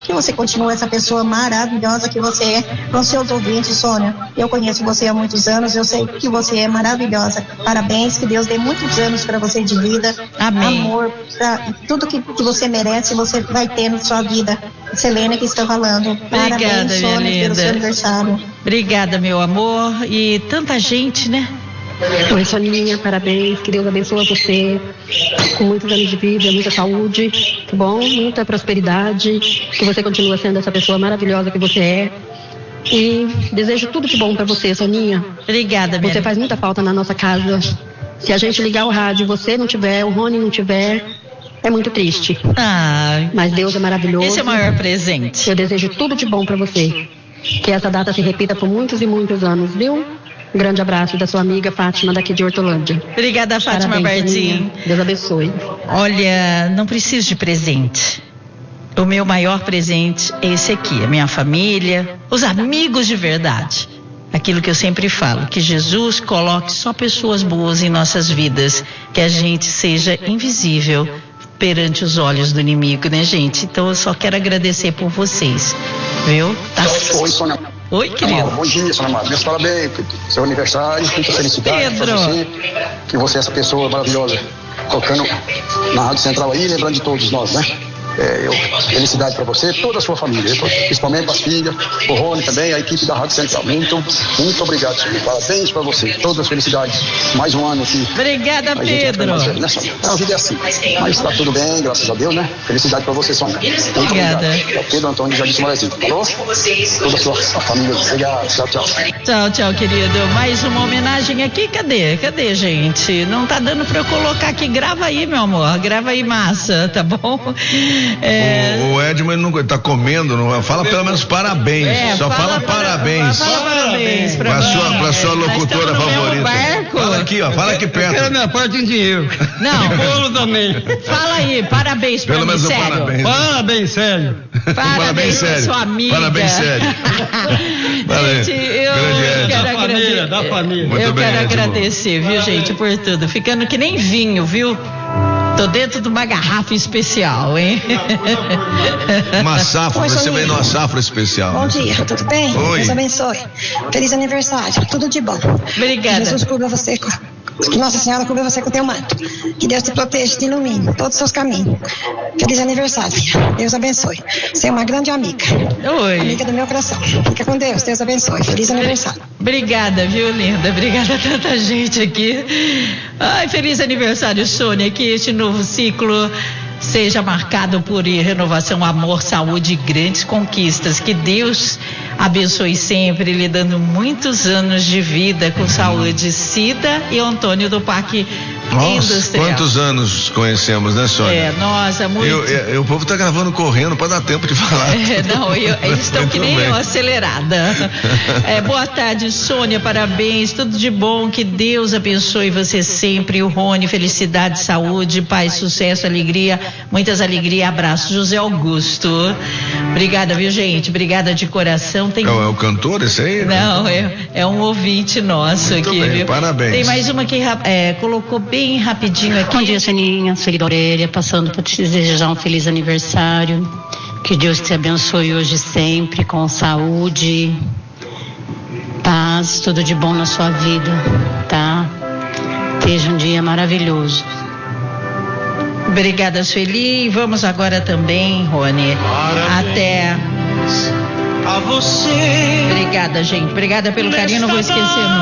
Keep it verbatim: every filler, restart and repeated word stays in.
Que você continue essa pessoa maravilhosa que você é. Com seus ouvintes, Sônia, eu conheço você há muitos anos, eu sei que você é maravilhosa. Parabéns, que Deus dê muitos anos para você de vida. Amém. Amor, pra, tudo que, que você merece, você vai ter na sua vida. Selene que está falando. Obrigada, Parabéns, minha Sônia, linda. pelo seu aniversário. Obrigada, meu amor. E tanta gente, né? Oi, Soninha, parabéns, que Deus abençoe você com muitos anos de vida, muita saúde, tá bom? Muita prosperidade, que você continue sendo essa pessoa maravilhosa que você é. E desejo tudo de bom pra você, Soninha. Obrigada, minha Você linda. faz muita falta na nossa casa. Se a gente ligar o rádio e você não tiver, o Rony não tiver, é muito triste. Ah, Mas Deus é maravilhoso. esse é o maior presente. Eu desejo tudo de bom pra você. Que essa data se repita por muitos e muitos anos, viu? Um grande abraço da sua amiga Fátima, daqui de Hortolândia. Obrigada, Fátima Parabéns, Bardim. Soninha. Deus abençoe. Olha, não preciso de presente. O meu maior presente é esse aqui, a minha família, os amigos de verdade. Aquilo que eu sempre falo, que Jesus coloque só pessoas boas em nossas vidas, que a gente seja invisível perante os olhos do inimigo, né, gente? Então eu só quero agradecer por vocês, viu? Tá... Oi, Sônia. Oi, querido. Bom dia, Sônia Amado. Meus parabéns, seu aniversário, muita felicidade Pedro. pra você. Que você é essa pessoa maravilhosa, tocando na Rádio Central aí, lembrando de todos nós, né? É, eu, felicidade pra você, toda a sua família, principalmente as filhas, o Rony também, a equipe da Rádio Central. Muito, muito obrigado, Sônia. Parabéns pra você, todas as felicidades. Mais um ano aqui. Obrigada, A gente Pedro. vai fazer, né, Sônia? A vida é assim. Mas tá tudo bem, graças a Deus, né? Felicidade pra você, Sônia. Muito Obrigada. obrigado. É o Pedro Antônio já disse mais. Falou? Toda a sua a família. Obrigado. Tchau, tchau. Tchau, tchau, querido. Mais uma homenagem aqui. Cadê? Cadê, gente? Não tá dando pra eu colocar aqui. Grava aí, meu amor. Grava aí, massa, tá bom? É... O, o Edmund não está comendo, não fala pelo menos parabéns. É, Só fala, para- parabéns. Fala parabéns pra, Pra mim. sua, pra sua Nós locutora estamos no mesmo favorita. barco. Fala aqui, ó, fala aqui perto. minha parte em dinheiro. Não. E bolo também. Fala aí, parabéns pra Pelo mim, menos um sério. parabéns. Parabéns, sério. Parabéns pra sério. sua amiga. Parabéns, sério. Parabéns. Gente, eu Grande Ed. quero Da família, agradecer. da família. Muito eu bem, quero Edmo. agradecer, viu, gente, por tudo. Ficando que nem vinho, viu? Tô dentro de uma garrafa especial, hein? Uma safra, Oi, você Soninha. vem numa safra especial. Bom dia, tudo bem? Oi. Deus abençoe. Feliz aniversário, tudo de bom. Obrigada. Jesus cubra você com... Que Nossa Senhora cubra você com o teu manto. Que Deus te proteja, te ilumine todos os seus caminhos. Feliz aniversário, filha. Deus abençoe. Você é uma grande amiga. Oi. Amiga do meu coração. Fica com Deus. Deus abençoe. Feliz aniversário. Obrigada, viu, linda? Obrigada a tanta gente aqui. Ai, feliz aniversário, Sônia. Que este novo ciclo seja marcado por renovação, amor, saúde e grandes conquistas. Que Deus abençoe sempre, lhe dando muitos anos de vida com saúde. Cida e Antônio do Parque Nossa, Industrial. quantos anos conhecemos, né, Sônia? É, nossa, muito. Eu, eu, o povo tá gravando correndo para dar tempo de falar. É, não, eu, eles estão Muito que nem bem. eu, acelerada. É, boa tarde, Sônia, parabéns, tudo de bom, que Deus abençoe você sempre, o Rony, felicidade, saúde, paz, sucesso, alegria, muitas alegrias, abraços, José Augusto. Obrigada, viu, gente? Obrigada de coração. Tem... É o, é o cantor esse aí? Não, é, é um ouvinte nosso Muito aqui, bem, viu? parabéns. Tem mais uma que é, colocou bem rapidinho aqui. Bom dia, Soninha, sou Lida Aurélia, passando para te desejar um feliz aniversário. Que Deus te abençoe hoje e sempre, com saúde, paz, tudo de bom na sua vida, tá? Seja um dia maravilhoso. Obrigada, Sueli. Vamos agora também, Rony, até... A você. Obrigada, gente. Obrigada pelo carinho. Não vou esquecer, não.